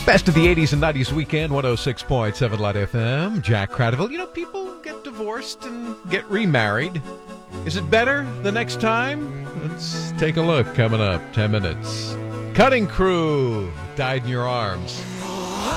Best of the 80s and 90s weekend, 106.7 Light FM. Jack Cradaville. You know, people get divorced and get remarried. Is it better the next time? Let's take a look. Coming up, 10 minutes. Cutting Crew, Died in Your Arms.